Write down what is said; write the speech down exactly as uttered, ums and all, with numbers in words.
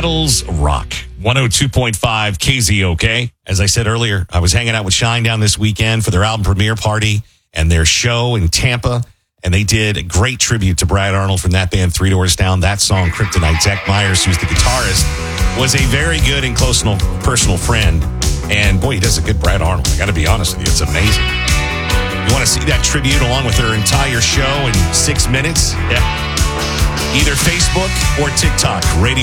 Seattle's Rock. one oh two point five K Z O K. As I said earlier, I was hanging out with Shinedown this weekend for their album premiere party and their show in Tampa. And they did a great tribute to Brad Arnold from that band, Three Doors Down. That song, Kryptonite. Zach Myers, who's the guitarist, was a very good and close personal friend. And boy, he does a good Brad Arnold. I got to be honest with you. It's amazing. You want to see that tribute along with her entire show in six minutes? Yeah. Either Facebook or TikTok, Radio